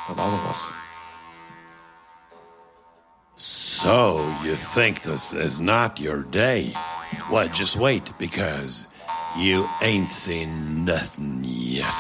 of all of us. So, you think this is not your day? Well, just wait, because you ain't seen nothing